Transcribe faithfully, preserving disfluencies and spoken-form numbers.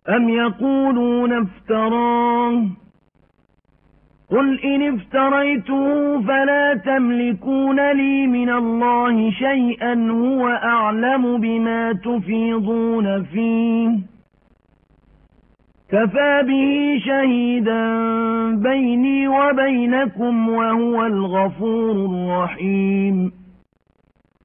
أم يقولون افتراه قل إن افتريته فلا تملكون لي من الله شيئا هو أعلم بما تفيضون فيه كفى به شهيدا بيني وبينكم وهو الغفور الرحيم